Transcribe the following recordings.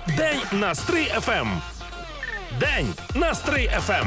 День на Стрий ФМ. День на Стрий ФМ.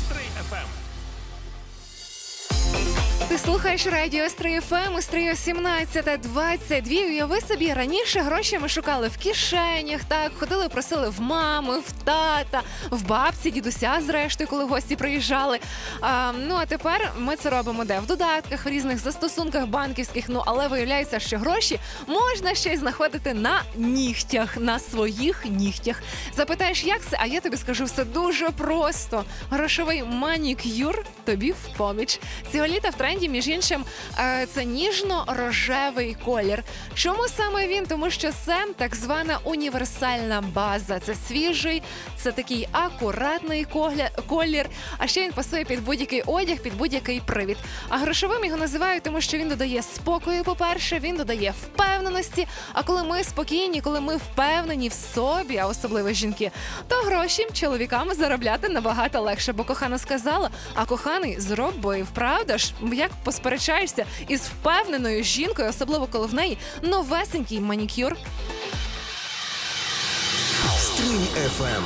Ти слухаєш радіо Стрий ФМ, Стрий 17:22. Уяви собі, раніше гроші ми шукали в кишенях, так, ходили, просили в мами, в тата, в бабці, дідуся, зрештою, коли гості приїжджали. А тепер ми це робимо де? В додатках, в різних застосунках банківських, але виявляється, що гроші можна ще й знаходити на нігтях, на своїх нігтях. Запитаєш, як це? А я тобі скажу, все дуже просто. Грошовий манікюр тобі в поміч. Цього літа в тренді, між іншим, це ніжно-рожевий колір. Чому саме він? Тому що це так звана універсальна база. Це свіжий, це такий акуратний колір, а ще він пасує під будь-який одяг, під будь-який привід. А грошовим його називають, тому що він додає спокою, по-перше, він додає впевненості, а коли ми спокійні, коли ми впевнені в собі, а особливо жінки, то гроші чоловікам заробляти набагато легше, бо кохана сказала, а коханий зробив, правда ж? Як посперечаєшся із впевненою жінкою, особливо коли в неї новесенький манікюр. Стрий ФМ.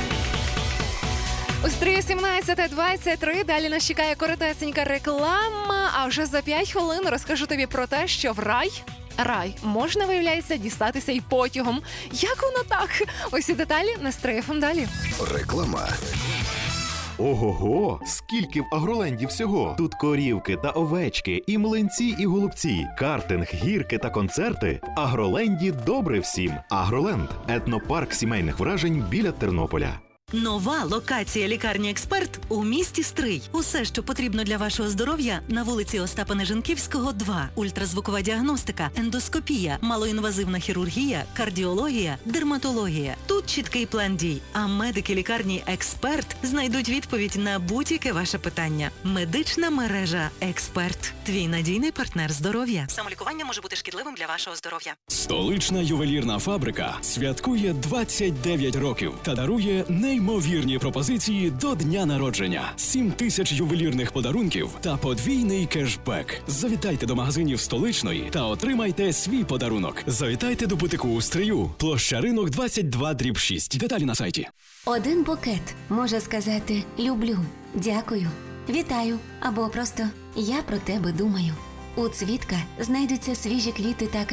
У Стрії 17:23. Далі нас чекає коротесенька реклама, а вже за 5 хвилин розкажу тобі про те, що в рай можна, виявляється, дістатися і потягом. Як воно так? Усі деталі на Стрий ФМ далі. Реклама. Ого-го! Скільки в Агроленді всього! Тут корівки та овечки, і млинці, і голубці, картинг, гірки та концерти. В Агроленді добре всім. Агроленд – етнопарк сімейних вражень біля Тернополя. Нова локація лікарні «Експерт» у місті Стрий. Усе, що потрібно для вашого здоров'я, на вулиці Остапа Нежанківського, 2. Ультразвукова діагностика, ендоскопія, малоінвазивна хірургія, кардіологія, дерматологія. Тут чіткий план дій. А медики лікарні «Експерт» знайдуть відповідь на будь-яке ваше питання. Медична мережа «Експерт». Твій надійний партнер здоров'я. Самолікування може бути шкідливим для вашого здоров'я. Столична ювелірна фабрика святкує 29 років та дарує неймовірні пропозиції до дня народження. 7 тисяч ювелірних подарунків та подвійний кешбек. Завітайте до магазинів Столичної та отримайте свій подарунок. Завітайте до бутику у Стрию, площа Ринок 22/6. Деталі на сайті. Один букет може сказати «люблю», «дякую», «вітаю» або просто «я про тебе думаю». У Цвітка знайдуться свіжі квіти та